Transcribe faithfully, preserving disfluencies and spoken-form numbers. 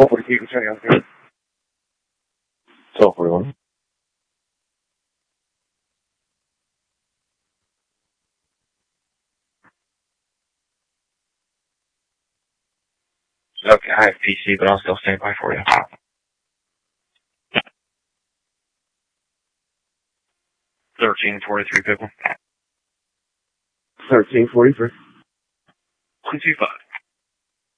twelve forty-two, concerning on the twelve forty-one. Okay, I have P C, but I'll still stand by for you. thirteen forty-three, people. thirteen forty-three. one two five.